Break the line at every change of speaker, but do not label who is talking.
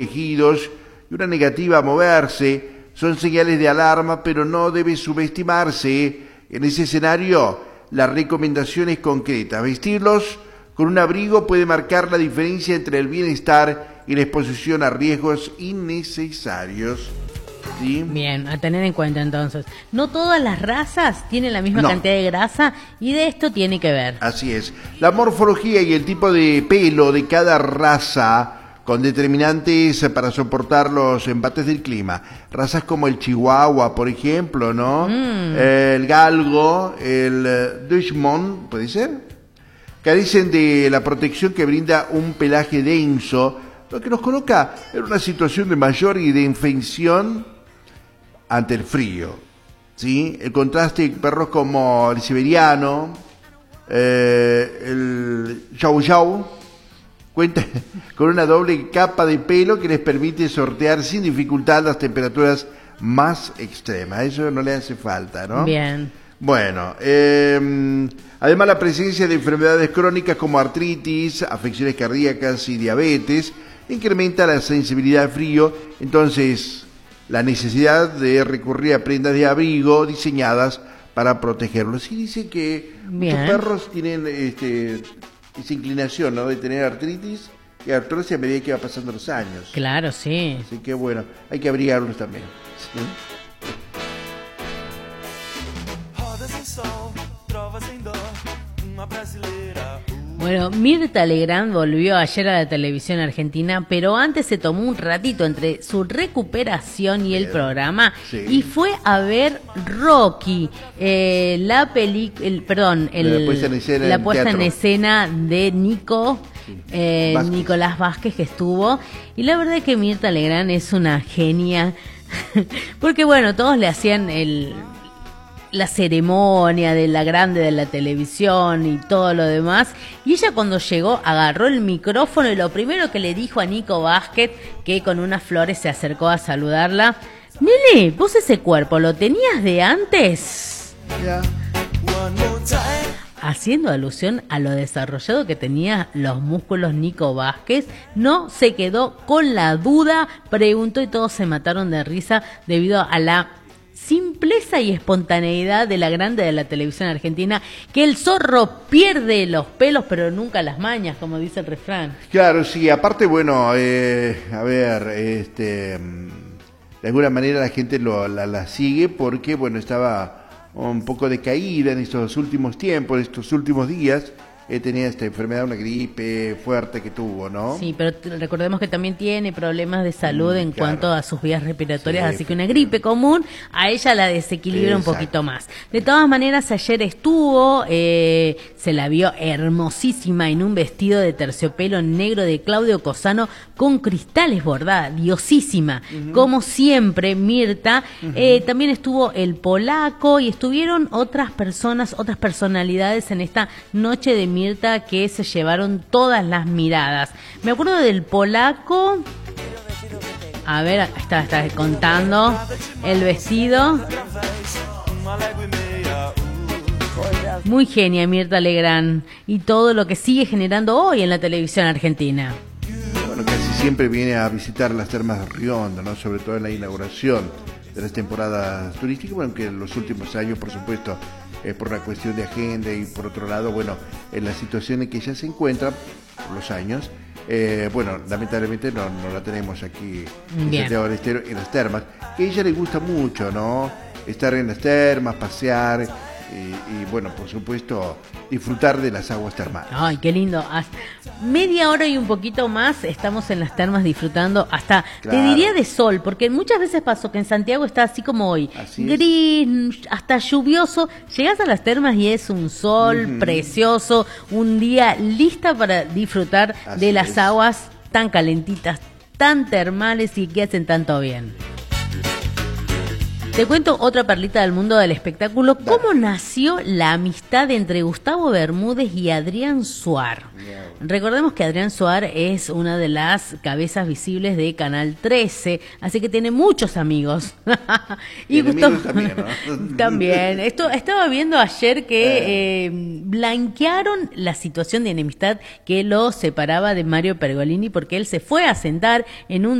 quejidos y una negativa a moverse son señales de alarma, pero no debe subestimarse. En ese escenario, la recomendación es concreta. Vestirlos con un abrigo puede marcar la diferencia entre el bienestar y la exposición a riesgos innecesarios. ¿Sí?
Bien, a tener en cuenta entonces. No todas las razas tienen la misma cantidad de grasa y de esto tiene que ver.
Así es. La morfología y el tipo de pelo de cada raza con determinantes para soportar los embates del clima. Razas como el Chihuahua, por ejemplo, ¿no? El Galgo, el Dachshund, ¿puede ser? Carecen de la protección que brinda un pelaje denso, lo que nos coloca en una situación de mayor indefensión ante el frío. ¿Sí? El contraste de perros como el siberiano, el Chow Chow, cuenta con una doble capa de pelo que les permite sortear sin dificultad las temperaturas más extremas. Eso no le hace falta, ¿no?
Bien.
Bueno, además la presencia de enfermedades crónicas como artritis, afecciones cardíacas y diabetes incrementa la sensibilidad al frío, entonces la necesidad de recurrir a prendas de abrigo diseñadas para protegerlos. Y dice que muchos perros tienen esa inclinación, ¿no?, de tener artritis y artrosis a medida que va pasando los años.
Claro, sí.
Así que bueno, hay que abrigarlos también. ¿Sí?
Bueno, Mirta Legrand volvió ayer a la televisión argentina, pero antes se tomó un ratito entre su recuperación y el programa y fue a ver Rocky, la puesta en escena de Nicolás Vázquez, que estuvo, y la verdad es que Mirta Legrand es una genia, porque bueno, todos le hacían la ceremonia de la grande de la televisión y todo lo demás, y ella cuando llegó agarró el micrófono y lo primero que le dijo a Nico Vázquez, que con unas flores se acercó a saludarla: Nene, ¿vos ese cuerpo lo tenías de antes? Haciendo alusión a lo desarrollado que tenía los músculos Nico Vázquez, no se quedó con la duda, preguntó y todos se mataron de risa debido a la simpleza y espontaneidad de la grande de la televisión argentina, que el zorro pierde los pelos pero nunca las mañas, como dice el refrán.
Claro, sí, aparte, bueno, a ver, de alguna manera la gente la sigue porque, bueno, estaba un poco decaída en estos últimos tiempos, en estos últimos días. Tenía esta enfermedad, una gripe fuerte que tuvo, ¿no? Sí,
pero recordemos que también tiene problemas de salud en cuanto a sus vías respiratorias, así que una gripe común a ella la desequilibra un poquito más. De todas maneras, ayer estuvo, se la vio hermosísima en un vestido de terciopelo negro de Claudio Cosano con cristales bordada, diosísima, como siempre, Mirta. También estuvo el polaco y estuvieron otras personalidades en esta noche de Mirta que se llevaron todas las miradas. Me acuerdo del polaco. A ver, está contando el vestido. Muy genia Mirta Legrand y todo lo que sigue generando hoy en la televisión argentina.
Bueno, casi siempre viene a visitar las termas de Riondo, ¿no? Sobre todo en la inauguración de las temporadas turísticas, bueno, que en los últimos años, por supuesto, por una cuestión de agenda y por otro lado, bueno, en la situación en que ella se encuentra por los años, bueno, lamentablemente no la tenemos aquí en Santiago del Estero, en las termas, que a ella le gusta mucho, ¿no? Estar en las termas, pasear y bueno, por supuesto, disfrutar de las aguas termales.
Ay, qué lindo. Media hora y un poquito más estamos en las termas disfrutando, hasta te diría de sol, porque muchas veces pasó que en Santiago está así como hoy, gris, hasta lluvioso. Llegás a las termas y es un sol precioso, un día lista para disfrutar de las aguas tan calentitas, tan termales y que hacen tanto bien. Te cuento otra perlita del mundo del espectáculo. ¿Cómo nació la amistad entre Gustavo Bermúdez y Adrián Suar? Recordemos que Adrián Suar es una de las cabezas visibles de Canal 13, así que tiene muchos amigos. Y Gustavo también, ¿no? También. Estaba viendo ayer que blanquearon la situación de enemistad que lo separaba de Mario Pergolini porque él se fue a sentar en un